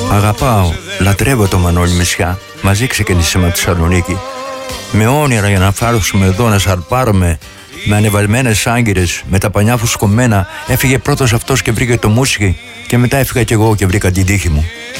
Αγαπάω, λατρεύω το Μανώλη Μησιά. Μαζί ξεκινήσαμε από τη Θεσσαλονίκη. Με όνειρα για να φτάσουμε εδώ, να σαρπάρουμε με ανεβαλμένες άγκυρες, με τα πανιά φουσκωμένα. Έφυγε πρώτος αυτός και βρήκε το μουσική, και μετά έφυγα κι εγώ και βρήκα την τύχη μου.